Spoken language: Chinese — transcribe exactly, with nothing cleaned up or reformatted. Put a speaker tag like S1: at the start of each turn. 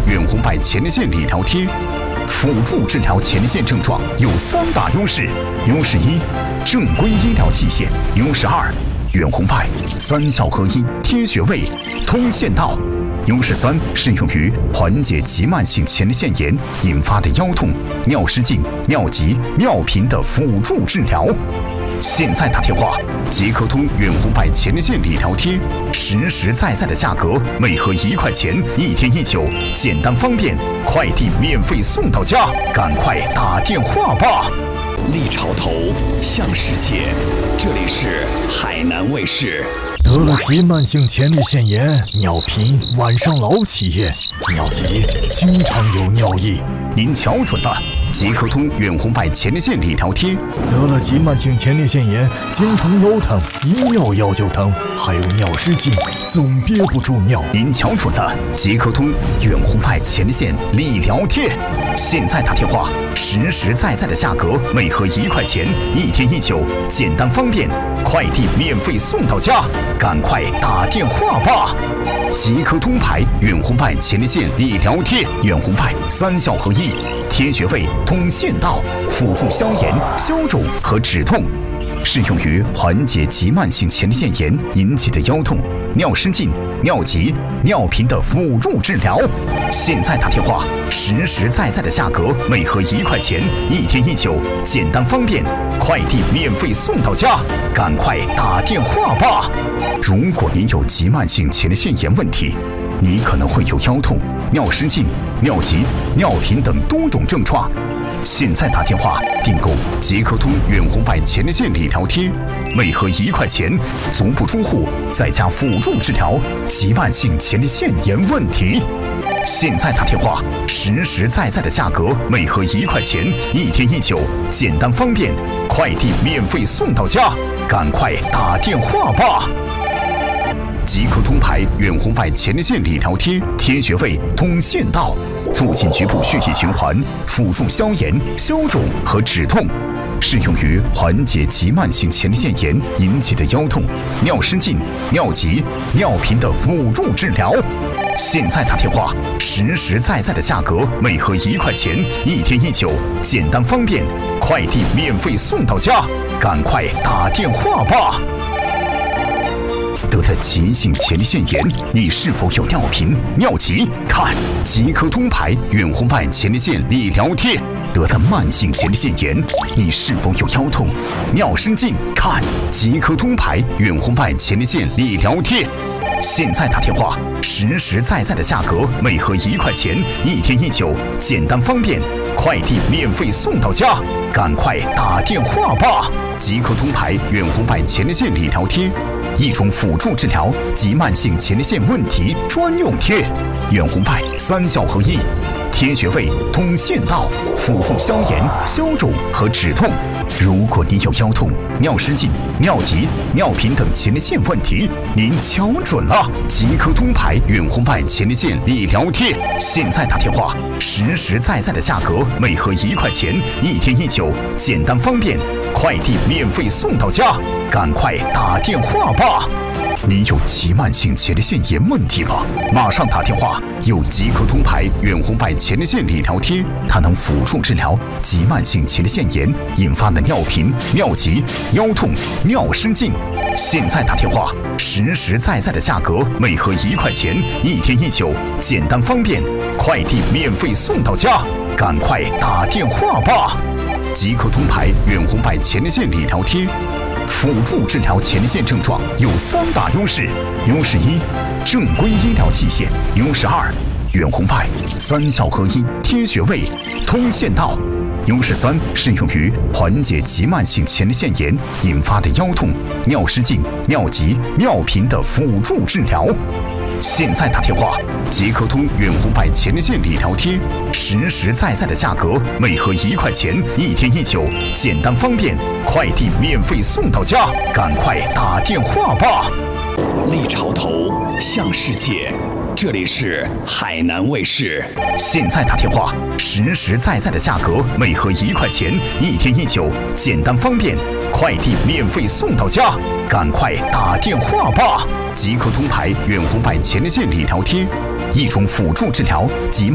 S1: 远红外前列腺理疗贴，辅助治疗前列腺症状有三大优势：优势一，正规医疗器械；优势二，远红外三效合一，贴穴位，通腺道；优势三，适用于缓解急慢性前列腺炎引发的腰痛、尿失禁、尿急、尿频的辅助治疗。现在打电话，捷克通远红外前列腺理疗贴，实实在在的价格，每盒一块钱，一天一九，简单方便，快递免费送到家，赶快打电话吧！
S2: 立潮头向世界，这里是海南卫视。
S3: 得了急慢性前列腺炎、尿频、晚上老起夜、尿急，经常有尿意。
S1: 您瞧准了，捷克通远红外前列腺理疗贴。
S3: 得了急慢性前列腺炎，经常腰疼，一尿腰就疼，还有尿失禁，总憋不住尿。
S1: 您瞧准了，捷克通远红外前列腺理疗贴。现在打电话，实实在在的价格，每盒一块钱，一天一九，简单方便，快递免费送到家，赶快打电话吧！捷克通牌远红外前列腺理疗贴，远红外三效合一，贴穴位，通腺道，辅助消炎、消肿和止痛，适用于缓解急慢性前列腺炎引起的腰痛、尿失禁、尿急、尿频的辅助治疗。现在打电话，实实在在的价格，每盒一块钱，一天一九，简单方便，快递免费送到家，赶快打电话吧！如果您有急慢性前列腺炎问题，你可能会有腰痛、尿失禁、尿急、尿频等多种症状。现在打电话订购捷克通远红外前列腺理疗贴，每盒一块钱，足不出户，在家辅助治疗急慢性前列腺炎问题。现在打电话，实实在在的价格，每盒一块钱，一天一九，简单方便，快递免费送到家，赶快打电话吧！捷克通牌远红外前列腺理疗贴，贴穴位，通腺道，促进局部血液循环，辅助消炎、消肿和止痛，适用于缓解急慢性前列腺炎引起的腰痛、尿失禁、尿急、尿频的辅助治疗。现在打电话，实实在在的价格，每盒一块钱，一天一九，简单方便，快递免费送到家，赶快打电话吧！得了急性前列腺炎，你是否有尿频、尿急？看捷克通牌远红外前列腺理疗贴。得了慢性前列腺炎，你是否有腰痛、尿失禁？看捷克通牌远红外前列腺理疗贴。现在打电话，实实在在的价格，每盒一块钱，一天一九，简单方便，快递免费送到家，赶快打电话吧！捷克通牌远红外前列腺理疗贴，一种辅助治疗急慢性前列腺问题专用贴，远红外三效合一，贴穴位，通腺道，辅助消炎、消肿和止痛。如果你有腰痛、尿失禁、尿急、尿频等前列腺问题，您瞧准了，捷克通牌远红外前列腺理疗贴。现在打电话，实实在在的价格，每盒一块钱，一天一九，简单方便，快递免费送到家，赶快打电话吧！你有急慢性前列腺炎问题吗？马上打电话，有捷克通牌远红外前列腺理疗贴，它能辅助治疗急慢性前列腺炎引发的尿频、尿急、腰痛、尿失禁。现在打电话，实实在在的价格，每盒一块钱，一天一九，简单方便，快递免费送到家，赶快打电话吧！捷克通牌远红外前列腺理疗贴。辅助治疗前列腺症状有三大优势：优势一，正规医疗器械；优势二，远红外三效合一，贴穴位，通腺道；优势三，适用于缓解急慢性前列腺炎引发的腰痛、尿失禁、尿急、尿频的辅助治疗。现在打电话，捷克通远红外前列腺理疗贴，实实在在的价格，每盒一块钱，一天一九，简单方便，快递免费送到家，赶快打电话吧！
S2: 立潮头向世界，这里是海南卫视。
S1: 现在打电话，实实在在的价格，每盒一块钱，一天一九，简单方便，快递免费送到家，赶快打电话吧！捷克通牌远红外前列腺理疗贴，一种辅助治疗急